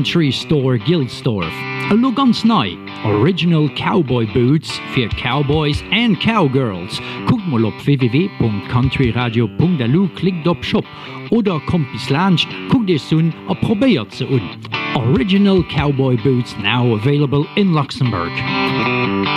Country Store Gilsdorf. Lo ganz nei, Original Cowboy Boots fir Cowboys and Cowgirls. Guckt mal op www.countryradio.lu, klickt op Shop oder kommt bis Lunch, guckt dir sun a probiert ze un. Original Cowboy Boots now available in Luxembourg.